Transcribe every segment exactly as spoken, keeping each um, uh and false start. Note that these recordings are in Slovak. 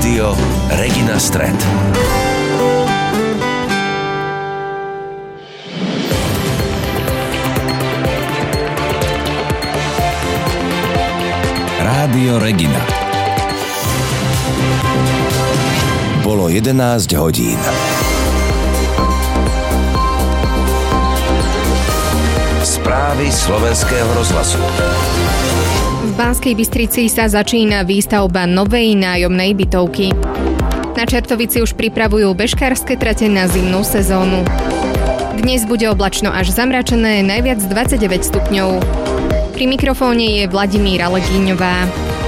Rádio Regina Stret. Rádio Regina. Bolo jedenásť hodín. Správy slovenského rozhlasu. V Banskej Bystrici sa začína výstavba novej nájomnej bytovky. Na Čertovici už pripravujú bežkárske trate na zimnú sezónu. Dnes bude oblačno až zamračené, najviac dvadsaťdeväť stupňov. Pri mikrofóne je Vladimíra Legíňová.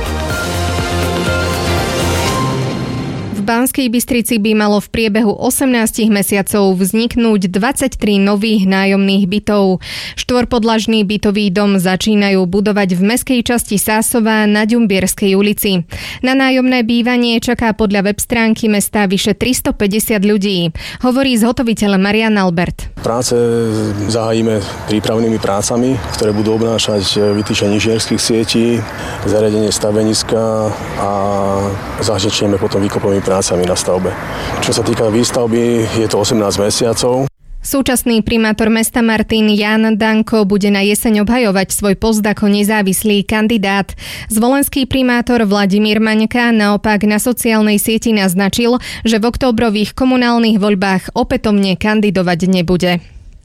V Banskej Bystrici by malo v priebehu osemnásť mesiacov vzniknúť dvadsaťtri nových nájomných bytov. Štvorpodlažný bytový dom začínajú budovať v mestskej časti Sásova na Ďumbierskej ulici. Na nájomné bývanie čaká podľa web stránky mesta vyše tristopäťdesiat ľudí. Hovorí zhotoviteľ Marian Albert. Práce zahájime prípravnými prácami, ktoré budú obnášať vytýčenie inžinierských sietí, zariadenie staveniska a začneme potom výkopovými prácami na stavbe. Čo sa týka výstavby, je to osemnásť mesiacov. Súčasný primátor mesta Martin Jan Danko bude na jeseň obhajovať svoj post ako nezávislý kandidát. Zvolenský primátor Vladimír Maňka naopak na sociálnej sieti naznačil, že v októbrových komunálnych voľbách opätovne kandidovať nebude.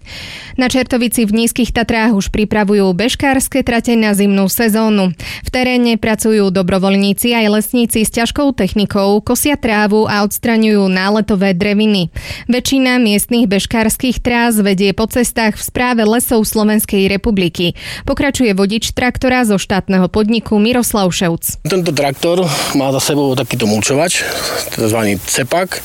Na Čertovici v Nízkych Tatrách už pripravujú bežkárske trate na zimnú sezónu. V teréne pracujú dobrovoľníci aj lesníci s ťažkou technikou, kosia trávu a odstraňujú náletové dreviny. Väčšina miestnych bežkárskych trás vedie po cestách v správe Lesov Slovenskej republiky. Pokračuje vodič traktora zo štátneho podniku Miroslav Ševc. Tento traktor má za sebou takýto mulčovač, tzv. cepak,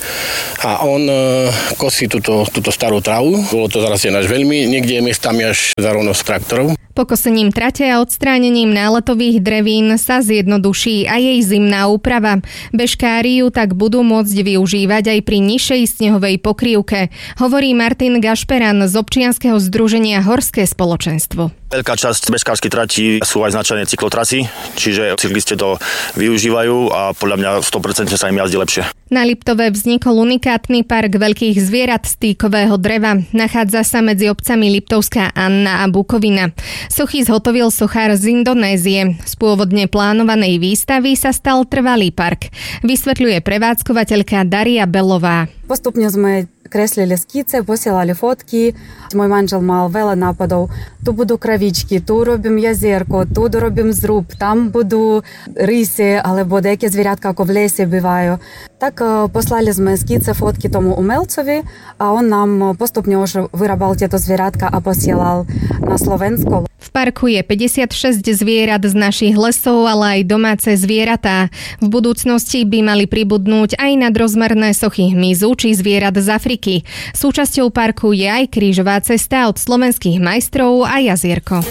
a on kosí túto, túto starú trávu. Bolo to zarastené až veľmi, niekde je miestami až za rovnosť traktorov. Pokosením trate a odstránením náletových drevín sa zjednoduší aj jej zimná úprava. Bežkári ju tak budú môcť využívať aj pri nižšej snehovej pokrývke, hovorí Martin Gašperan z občianskeho združenia Horské spoločenstvo. Veľká časť bežkárskej trati sú aj značené cyklotrasy, čiže cyklisti to využívajú a podľa mňa sto percent sa im jazdí lepšie. Na Liptove vznikol unikátny park veľkých zvierat z týkového dreva. Nachádza sa medzi obcami Liptovská Anna a Bukovina. Sochy zhotovil sochár z Indonézie. Z pôvodne plánovanej výstavy sa stal trvalý park. Vysvetľuje prevádzkovateľka Daria Belová. Postupne sme kreslili skíce, posielali fotky. Мой манжел мав вело нападов. Ту буду кравічки, ту робимо язерко, тут робимо зруб, там буду риси, або деякі звірятка, як в лісі бувають. Так послали ми скіце, фотки тому умельцеві, а он нам поступно вже виробив ті звірятка, а посилав на Slovensku. V parku je päťdesiatšesť zvierat z našich lesov, ale aj domáce zvieratá. V budúcnosti by mali pribudnúť aj nadrozmerné sochy hmyzu či zvierat z Afriky. Súčasťou parku je aj krížová cesta od slovenských majstrov a jazierko.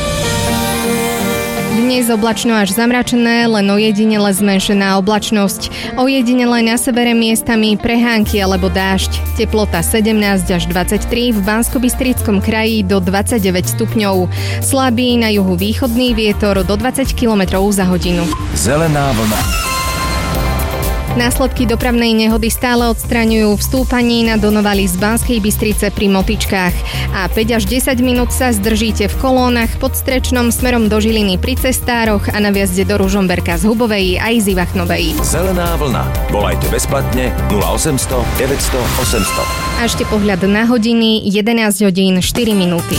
Dnes oblačno až zamračené, len ojedinele zmenšená oblačnosť. Ojedinele na severe miestami prehánky alebo dážď. Teplota sedemnásť až dvadsaťtri, v Banskobystrickom kraji do dvadsaťdeväť stupňov. Slabý na juhu východný vietor do dvadsať kilometrov za hodinu. Zelená vlna. Následky dopravnej nehody stále odstraňujú v stúpaní na Donovali z Banskej Bystrice pri Motičkách. A päť až desať minút sa zdržíte v kolónach pod Strečnom smerom do Žiliny pri cestároch a na viazde do Ružomberka z Hubovej aj z Ivachnovej. Zelená vlna. Volajte bezplatne nula osemsto deväťsto osemsto. A ešte pohľad na hodiny, jedenásť hodín štyri minúty.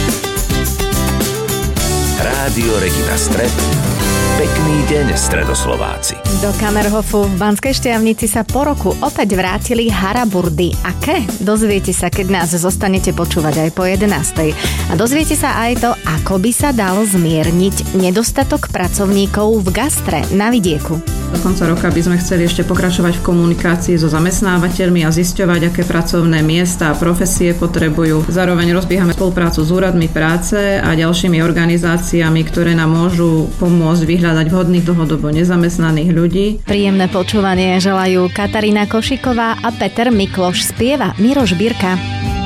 Rádio Regina Stret. Pekný deň, Stredoslováci. Do Kamerhofu v Banskej Štiavnici sa po roku opäť vrátili haraburdy. Aké? Dozviete sa, keď nás zostanete počúvať aj po jedenástej. A dozviete sa aj to, ako by sa dal zmierniť nedostatok pracovníkov v gastre na vidieku. Do konca roka by sme chceli ešte pokračovať v komunikácii so zamestnávateľmi a zisťovať, aké pracovné miesta a profesie potrebujú. Zároveň rozbiehame spoluprácu s úradmi práce a ďalšími organizáciami, ktoré nám môžu pomôcť vyhľadať vhodných dlhodobo nezamestnaných ľudí. Príjemné počúvanie želajú Katarína Košiková a Peter Mikloš. Spieva Miroš Birka.